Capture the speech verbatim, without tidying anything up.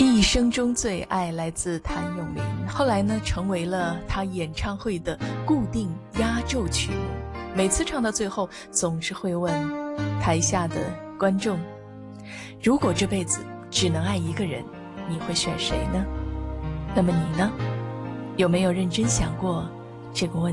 一生中最爱来自谭咏麟，后来呢成为了他演唱会的固定压轴曲目。每次唱到最后，总是会问台下的观众：如果这辈子只能爱一个人，你会选谁呢？那么你呢？有没有认真想过这个问题？